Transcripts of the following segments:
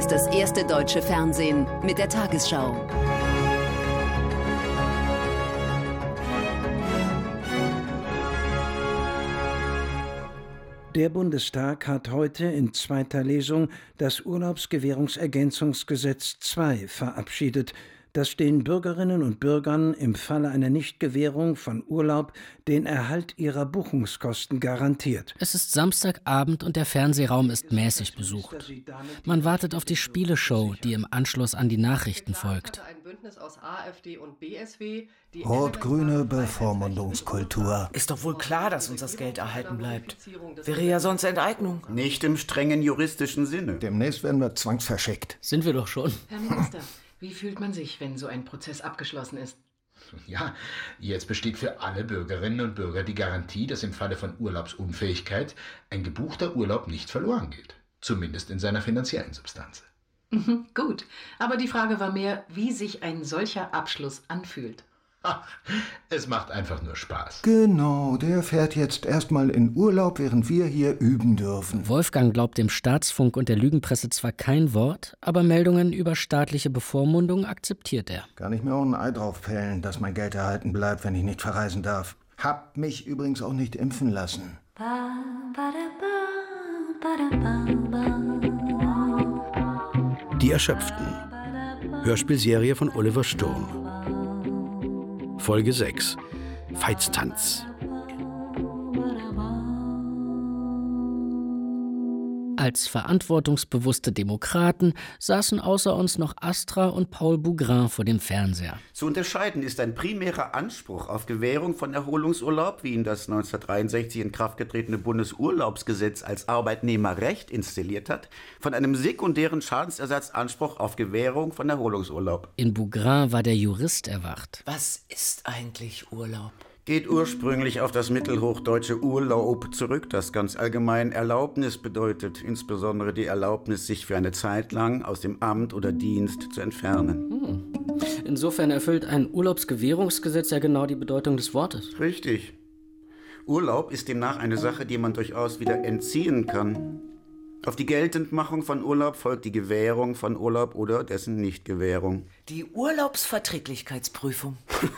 ist das erste deutsche Fernsehen mit der Tagesschau. Der Bundestag hat heute in zweiter Lesung das Urlaubsgewährungsergänzungsgesetz II verabschiedet, das den Bürgerinnen und Bürgern im Falle einer Nichtgewährung von Urlaub den Erhalt ihrer Buchungskosten garantiert. Es ist Samstagabend und der Fernsehraum ist mäßig besucht. Man wartet auf die Spieleshow, die im Anschluss an die Nachrichten folgt. Rot-grüne Bevormundungskultur. Ist doch wohl klar, dass uns das Geld erhalten bleibt. Wäre ja sonst Enteignung. Nicht im strengen juristischen Sinne. Demnächst werden wir zwangsverschickt. Sind wir doch schon. Herr Minister, wie fühlt man sich, wenn so ein Prozess abgeschlossen ist? Ja, jetzt besteht für alle Bürgerinnen und Bürger die Garantie, dass im Falle von Urlaubsunfähigkeit ein gebuchter Urlaub nicht verloren geht. Zumindest in seiner finanziellen Substanz. Gut, aber die Frage war mehr, wie sich ein solcher Abschluss anfühlt. Ach, es macht einfach nur Spaß. Genau, der fährt jetzt erstmal in Urlaub, während wir hier üben dürfen. Wolfgang glaubt dem Staatsfunk und der Lügenpresse zwar kein Wort, aber Meldungen über staatliche Bevormundung akzeptiert er. Kann ich mir auch ein Ei drauf pellen, dass mein Geld erhalten bleibt, wenn ich nicht verreisen darf. Hab mich übrigens auch nicht impfen lassen. Die Erschöpften. Hörspielserie von Oliver Sturm. Folge 6. Veitstanz. Als verantwortungsbewusste Demokraten saßen außer uns noch Astra und Paul Bougrain vor dem Fernseher. Zu unterscheiden ist ein primärer Anspruch auf Gewährung von Erholungsurlaub, wie ihn das 1963 in Kraft getretene Bundesurlaubsgesetz als Arbeitnehmerrecht installiert hat, von einem sekundären Schadensersatzanspruch auf Gewährung von Erholungsurlaub. In Bougrain war der Jurist erwacht. Was ist eigentlich Urlaub? Geht ursprünglich auf das mittelhochdeutsche Urlaub zurück, das ganz allgemein Erlaubnis bedeutet, insbesondere die Erlaubnis, sich für eine Zeit lang aus dem Amt oder Dienst zu entfernen. Insofern erfüllt ein Urlaubsgewährungsgesetz ja genau die Bedeutung des Wortes. Richtig. Urlaub ist demnach eine Sache, die man durchaus wieder entziehen kann. Auf die Geltendmachung von Urlaub folgt die Gewährung von Urlaub oder dessen Nichtgewährung. Die Urlaubsverträglichkeitsprüfung.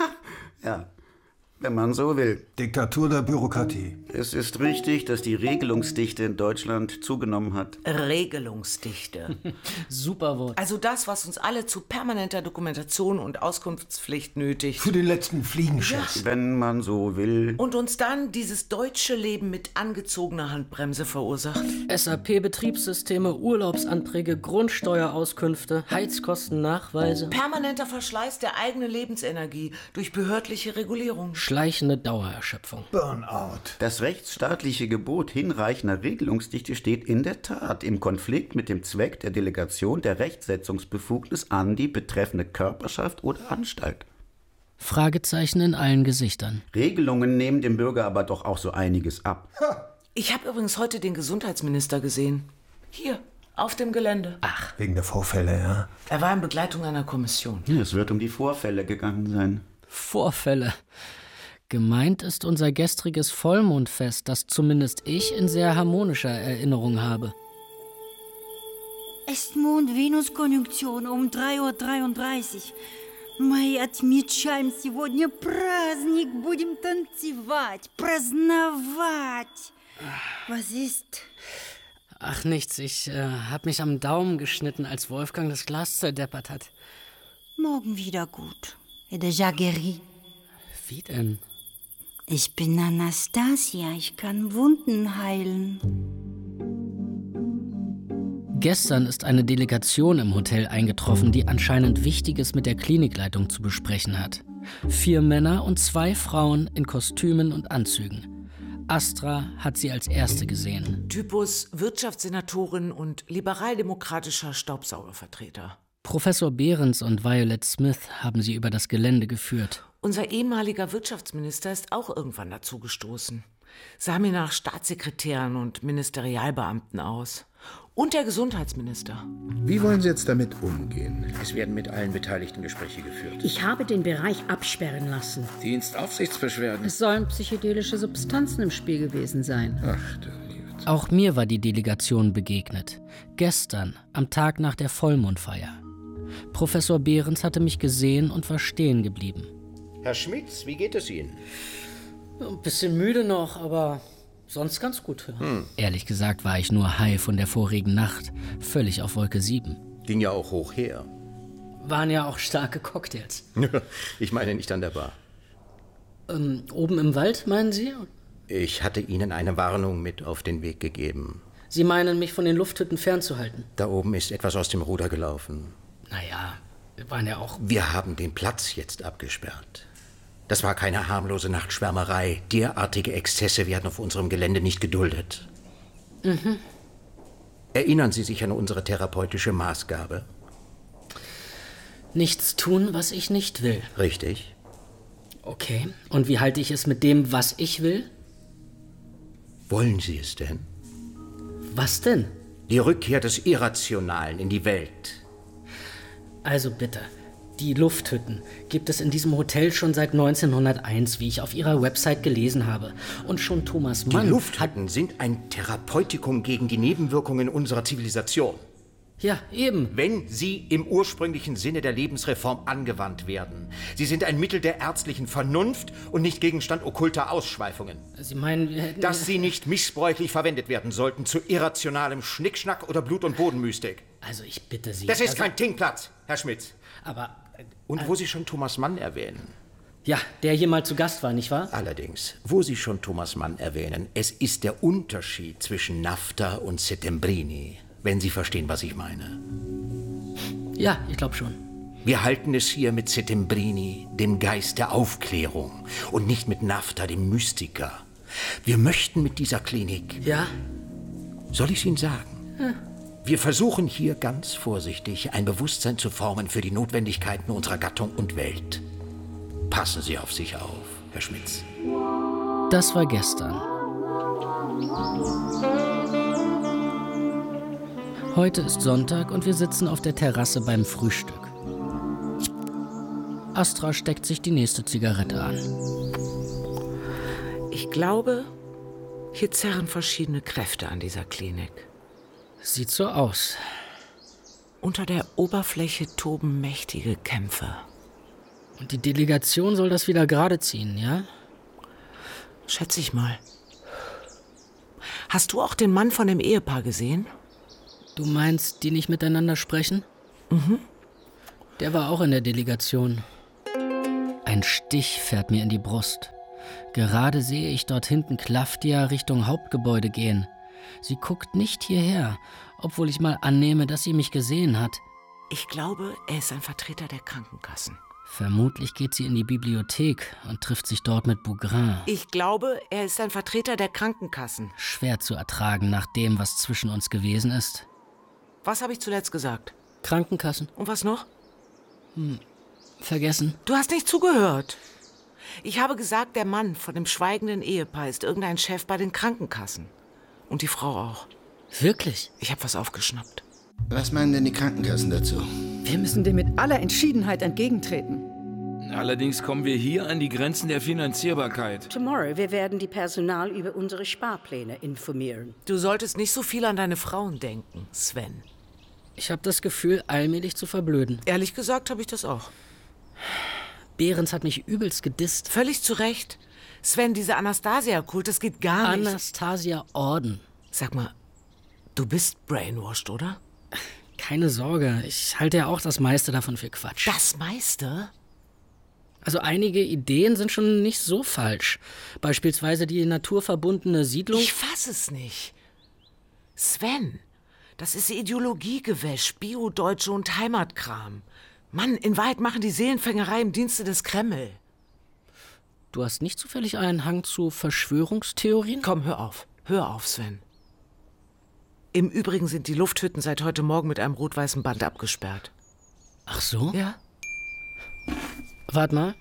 Ja. Wenn man so will. Diktatur der Bürokratie. Es ist richtig, dass die Regelungsdichte in Deutschland zugenommen hat. Regelungsdichte. Super Wort. Also das, was uns alle zu permanenter Dokumentation und Auskunftspflicht nötigt. Für den letzten Fliegenschiss. Ja. Wenn man so will. Und uns dann dieses deutsche Leben mit angezogener Handbremse verursacht. SAP-Betriebssysteme, Urlaubsanträge, Grundsteuerauskünfte, Heizkostennachweise. Permanenter Verschleiß der eigenen Lebensenergie durch behördliche Regulierung. Schleichende Dauererschöpfung. Burnout. Das rechtsstaatliche Gebot hinreichender Regelungsdichte steht in der Tat im Konflikt mit dem Zweck der Delegation der Rechtsetzungsbefugnis an die betreffende Körperschaft oder Anstalt. Fragezeichen in allen Gesichtern. Regelungen nehmen dem Bürger aber doch auch so einiges ab. Ich habe übrigens heute den Gesundheitsminister gesehen. Hier, auf dem Gelände. Ach. Wegen der Vorfälle, ja? Er war in Begleitung einer Kommission. Ja, es wird um die Vorfälle gegangen sein. Vorfälle. Gemeint ist unser gestriges Vollmondfest, das zumindest ich in sehr harmonischer Erinnerung habe. Es ist Mond-Venus-Konjunktion um 3:33 Uhr. Мы отмечаем сегодня праздник, будем танцевать, праздновать. Was ist? Ach, nichts. Ich habe mich am Daumen geschnitten, als Wolfgang das Glas zerdeppert hat. Morgen wieder gut. Et déjà guéri. Wie denn? Ich bin Anastasia, ich kann Wunden heilen. Gestern ist eine Delegation im Hotel eingetroffen, die anscheinend Wichtiges mit der Klinikleitung zu besprechen hat. 4 Männer und 2 Frauen in Kostümen und Anzügen. Astra hat sie als erste gesehen. Typus Wirtschaftssenatorin und liberaldemokratischer Staubsaugervertreter. Professor Behrens und Violet Smith haben sie über das Gelände geführt. Unser ehemaliger Wirtschaftsminister ist auch irgendwann dazugestoßen. Sah mir nach Staatssekretären und Ministerialbeamten aus. Und der Gesundheitsminister. Wie wollen Sie jetzt damit umgehen? Es werden mit allen Beteiligten Gespräche geführt. Ich habe den Bereich absperren lassen. Dienstaufsichtsbeschwerden. Es sollen psychedelische Substanzen im Spiel gewesen sein. Ach du liebe Auch mir war die Delegation begegnet. Gestern, am Tag nach der Vollmondfeier. Professor Behrens hatte mich gesehen und war stehen geblieben. Herr Schmitz, wie geht es Ihnen? Ein bisschen müde noch, aber sonst ganz gut. Ehrlich gesagt war ich nur high von der vorigen Nacht. Völlig auf Wolke 7. Ging ja auch hoch her. Waren ja auch starke Cocktails. Ich meine nicht an der Bar. Oben im Wald, meinen Sie? Ich hatte Ihnen eine Warnung mit auf den Weg gegeben. Sie meinen, mich von den Lufthütten fernzuhalten? Da oben ist etwas aus dem Ruder gelaufen. Naja, wir waren ja auch... Wir haben den Platz jetzt abgesperrt. Das war keine harmlose Nachtschwärmerei. Derartige Exzesse werden auf unserem Gelände nicht geduldet. Erinnern Sie sich an unsere therapeutische Maßgabe? Nichts tun, was ich nicht will. Richtig. Okay, und wie halte ich es mit dem, was ich will? Wollen Sie es denn? Was denn? Die Rückkehr des Irrationalen in die Welt. Also bitte, die Lufthütten gibt es in diesem Hotel schon seit 1901, wie ich auf Ihrer Website gelesen habe. Und schon Thomas Mann... Die Lufthütten sind ein Therapeutikum gegen die Nebenwirkungen unserer Zivilisation. Ja, eben. Wenn sie im ursprünglichen Sinne der Lebensreform angewandt werden. Sie sind ein Mittel der ärztlichen Vernunft und nicht Gegenstand okkulter Ausschweifungen. Sie meinen, wir hätten... Dass sie nicht missbräuchlich verwendet werden sollten zu irrationalem Schnickschnack oder Blut- und Bodenmystik. Also ich bitte Sie... Das ist kein Tingplatz, Herr Schmitz. Aber... Und wo Sie schon Thomas Mann erwähnen. Ja, der hier mal zu Gast war, nicht wahr? Allerdings, wo Sie schon Thomas Mann erwähnen, es ist der Unterschied zwischen Nafta und Settembrini, wenn Sie verstehen, was ich meine. Ja, ich glaube schon. Wir halten es hier mit Settembrini, dem Geist der Aufklärung, und nicht mit Nafta, dem Mystiker. Wir möchten mit dieser Klinik... Ja? Soll ich es Ihnen sagen? Ja. Wir versuchen hier ganz vorsichtig ein Bewusstsein zu formen für die Notwendigkeiten unserer Gattung und Welt. Passen Sie auf sich auf, Herr Schmitz. Das war gestern. Heute ist Sonntag und wir sitzen auf der Terrasse beim Frühstück. Astra steckt sich die nächste Zigarette an. Ich glaube, hier zerren verschiedene Kräfte an dieser Klinik. Sieht so aus. Unter der Oberfläche toben mächtige Kämpfe. Und die Delegation soll das wieder gerade ziehen, ja? Schätze ich mal. Hast du auch den Mann von dem Ehepaar gesehen? Du meinst, die nicht miteinander sprechen? Der war auch in der Delegation. Ein Stich fährt mir in die Brust. Gerade sehe ich dort hinten Klafdia Richtung Hauptgebäude gehen. Sie guckt nicht hierher, obwohl ich mal annehme, dass sie mich gesehen hat. Ich glaube, er ist ein Vertreter der Krankenkassen. Vermutlich geht sie in die Bibliothek und trifft sich dort mit Bougrin. Ich glaube, er ist ein Vertreter der Krankenkassen. Schwer zu ertragen nach dem, was zwischen uns gewesen ist. Was habe ich zuletzt gesagt? Krankenkassen. Und was noch? Vergessen. Du hast nicht zugehört. Ich habe gesagt, der Mann von dem schweigenden Ehepaar ist irgendein Chef bei den Krankenkassen. Und die Frau auch. Wirklich? Ich habe was aufgeschnappt. Was meinen denn die Krankenkassen dazu? Wir müssen dem mit aller Entschiedenheit entgegentreten. Allerdings kommen wir hier an die Grenzen der Finanzierbarkeit. Tomorrow, wir werden die Personal über unsere Sparpläne informieren. Du solltest nicht so viel an deine Frauen denken, Sven. Ich habe das Gefühl, allmählich zu verblöden. Ehrlich gesagt habe ich das auch. Behrens hat mich übelst gedisst. Völlig zu Recht. Sven, dieser Anastasia-Kult, das geht gar nicht. Anastasia-Orden. Sag mal, du bist brainwashed, oder? Keine Sorge, ich halte ja auch das meiste davon für Quatsch. Das meiste? Also einige Ideen sind schon nicht so falsch. Beispielsweise die naturverbundene Siedlung. Ich fass es nicht. Sven, das ist Ideologiegewäsch, Bio-Deutsche und Heimatkram. Mann, in Wahrheit machen die Seelenfängerei im Dienste des Kreml. Du hast nicht zufällig einen Hang zu Verschwörungstheorien? Komm, hör auf. Hör auf, Sven. Im Übrigen sind die Lufthütten seit heute Morgen mit einem rot-weißen Band abgesperrt. Ach so? Ja. Warte mal.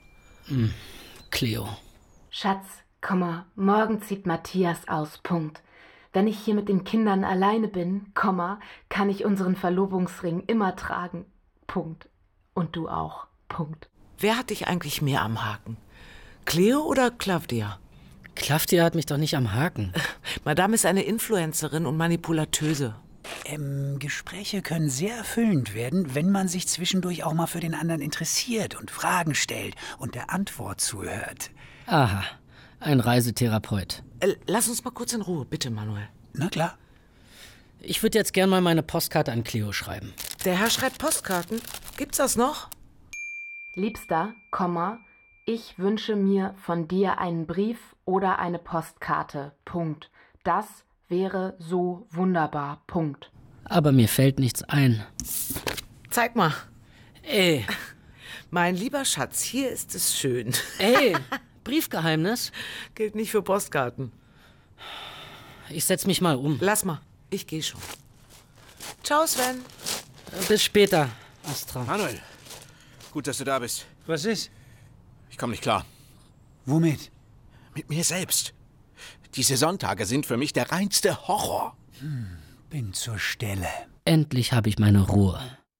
Cleo. Schatz, morgen zieht Matthias aus, Punkt. Wenn ich hier mit den Kindern alleine bin, kann ich unseren Verlobungsring immer tragen, Punkt. Und du auch, Punkt. Wer hat dich eigentlich mehr am Haken? Cleo oder Claudia? Klaftia hat mich doch nicht am Haken. Madame ist eine Influencerin und Manipulatöse. Gespräche können sehr erfüllend werden, wenn man sich zwischendurch auch mal für den anderen interessiert und Fragen stellt und der Antwort zuhört. Aha, ein Reisetherapeut. Lass uns mal kurz in Ruhe, bitte, Manuel. Na klar. Ich würde jetzt gern mal meine Postkarte an Cleo schreiben. Der Herr schreibt Postkarten. Gibt's das noch? Liebster, ich wünsche mir von dir einen Brief oder eine Postkarte. Punkt. Das wäre so wunderbar. Punkt. Aber mir fällt nichts ein. Zeig mal. Ey. Mein lieber Schatz, hier ist es schön. Ey, Briefgeheimnis? Gilt nicht für Postkarten. Ich setz mich mal um. Lass mal, ich gehe schon. Ciao, Sven. Bis später, Astra. Manuel, gut, dass du da bist. Was ist? Ich komme nicht klar. Womit? Mit mir selbst. Diese Sonntage sind für mich der reinste Horror. Bin zur Stelle. Endlich habe ich meine Ruhe.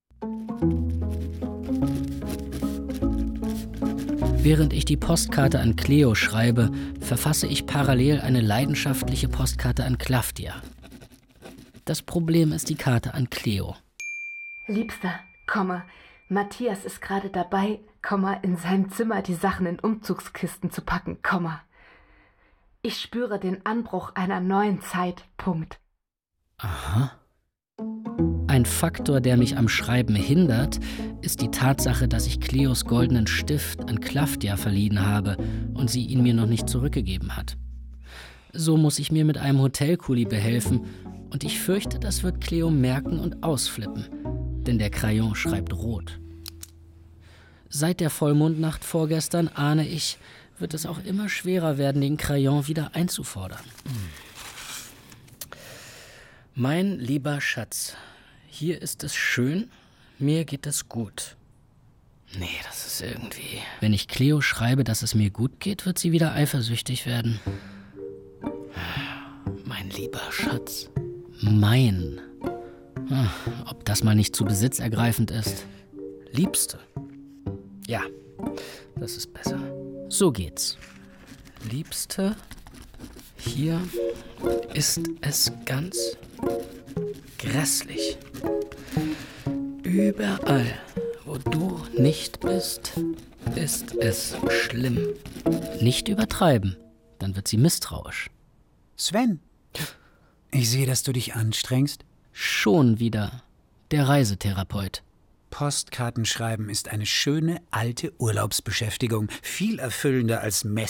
Während ich die Postkarte an Cleo schreibe, verfasse ich parallel eine leidenschaftliche Postkarte an Klaftia. Das Problem ist die Karte an Cleo. Liebster, Matthias ist gerade dabei, in seinem Zimmer die Sachen in Umzugskisten zu packen, Ich spüre den Anbruch einer neuen Zeit, Punkt. Aha. Ein Faktor, der mich am Schreiben hindert, ist die Tatsache, dass ich Cleos goldenen Stift an Klaftia verliehen habe und sie ihn mir noch nicht zurückgegeben hat. So muss ich mir mit einem Hotelkuli behelfen und ich fürchte, das wird Cleo merken und ausflippen, denn der Crayon schreibt rot. Seit der Vollmondnacht vorgestern, ahne ich, wird es auch immer schwerer werden, den Crayon wieder einzufordern. Mein lieber Schatz, hier ist es schön, mir geht es gut. Nee, das ist irgendwie... Wenn ich Cleo schreibe, dass es mir gut geht, wird sie wieder eifersüchtig werden. Mein lieber Schatz. Mein. Ob das mal nicht zu besitzergreifend ist. Liebste. Ja, das ist besser. So geht's. Liebste, hier ist es ganz grässlich. Überall, wo du nicht bist, ist es schlimm. Nicht übertreiben, dann wird sie misstrauisch. Sven, ich sehe, dass du dich anstrengst. Schon wieder der Reisetherapeut. Postkartenschreiben ist eine schöne, alte Urlaubsbeschäftigung. Viel erfüllender als